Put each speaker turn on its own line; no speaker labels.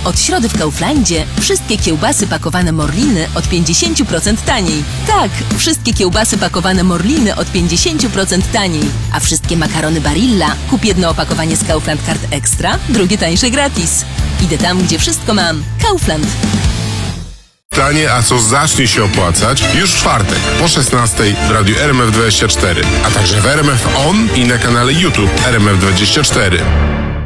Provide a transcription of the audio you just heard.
Od środy w Kauflandzie wszystkie kiełbasy pakowane Morliny od 50% taniej. Tak, wszystkie kiełbasy pakowane Morliny od 50% taniej. A wszystkie makarony Barilla kup jedno opakowanie z Kaufland Card Extra, drugie tańsze gratis. Idę tam, gdzie wszystko mam. Kaufland.
Tanie, a co zacznie się opłacać już w czwartek po 16 w radiu RMF24, a także w RMF On i na kanale YouTube RMF24.